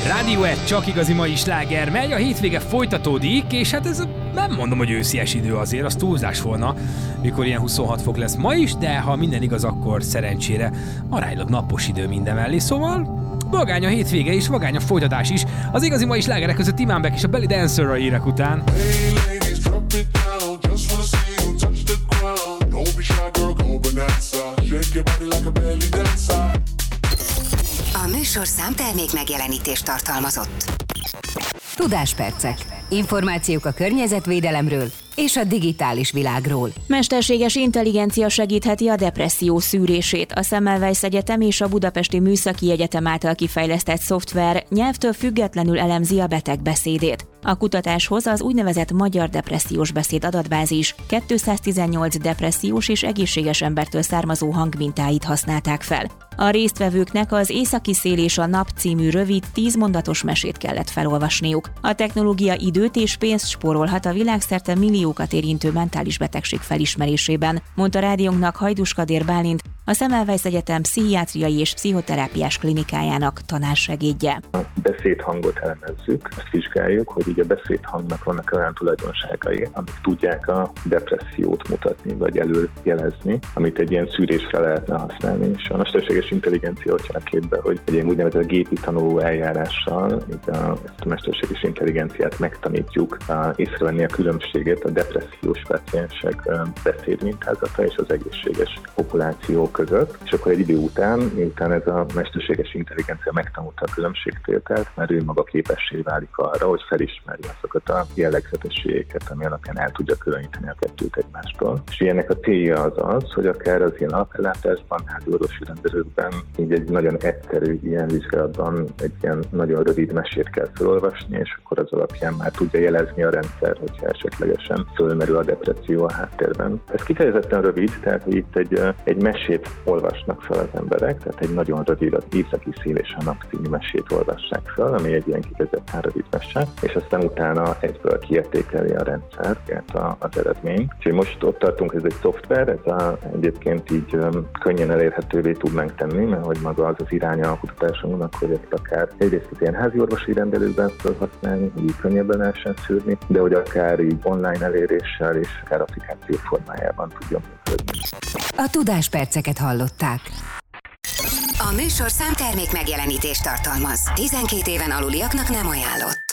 Rádió 1, csak igazi mai sláger megy, a hétvége folytatódik, és hát ez nem mondom, hogy őszies idő azért, az túlzás volna, mikor ilyen 26 fok lesz ma is, de ha minden igaz, akkor szerencsére aránylag napos idő mindemellé, szóval vagány a hétvége is, vagány a folytatás is, az igazi mai slágerek között Iman Beck és a Belly Dancer a hírek után. A műsor számtermék megjelenítést tartalmazott. Tudáspercek. Információk a környezetvédelemről és a digitális világról. Mesterséges intelligencia segítheti a depresszió szűrését. A Semmelweis Egyetem és a Budapesti Műszaki Egyetem által kifejlesztett szoftver nyelvtől függetlenül elemzi a beteg beszédét. A kutatáshoz az úgynevezett Magyar Depressziós Beszéd adatbázis 218 depressziós és egészséges embertől származó hangmintáit használták fel. A résztvevőknek az Északi szél és a nap című rövid 10 mondatos mesét kellett felolvasniuk. A technológia időt és pénzt spórolhat a világszerte milliókat érintő mentális betegség felismerésében, mondta rádiónknak Hajdús Kadér Bálint, a Semmelweis Egyetem pszichiátriai és pszichoterápiás klinikájának tanársegédje. A beszédhangot elemezzük, azt vizsgáljuk, hogy így a beszédhangnak vannak olyan tulajdonságai, amik tudják a depressziót mutatni, vagy előjelezni, amit egy ilyen szűrésre lehetne használni. És a mesterséges intelligencia ott jön a képbe, hogy egy ilyen úgynevezett gépi tanuló eljárással ezt a mesterséges intelligenciát megtanítjuk észrevenni a különbséget a depressziós páciensek beszédmintázata és az egészséges populáció között, és akkor egy idő után, miután ez a mesterséges intelligencia megtanulta a különbségtételt, már ő maga képessé válik arra, hogy felismeri azokat a jellegzetességeket, ami alapján el tudja különíteni a kettőt egymástól. És ennek a célja az, hogy akár az ilyen alapellátásban, háziorvosi rendelőkben, így egy nagyon egyszerű ilyen vizsgálatban egy ilyen nagyon rövid mesét kell felolvasni, és akkor az alapján már tudja jelezni a rendszer, hogyha esetlegesen fölmerül a depresszió a háttérben. Ez kifejezetten rövid, tehát hogy itt egy mesét olvasnak fel az emberek, tehát egy nagyon rövid, az Északi szél és a nap című mesét olvassák fel, ami egy ilyen kifejezetten rövid mese, és aztán utána egyből kiértékeli a rendszer az eredményt. Úgyhogy most ott tartunk, ez egy szoftver, egyébként így könnyen elérhetővé tudnánk tenni, mert hogy maga az iránya a kutatásunknak, hogy ezt akár egyrészt az ilyen háziorvosi rendelőkben felhasználni, hogy így könnyebben lehessen szűrni, de hogy akár így online eléréssel és akár applikáció formájában tudjon működni. A Tudásperceket hallották. A műsor számtermék megjelenítést tartalmaz. 12 éven aluliaknak nem ajánlott.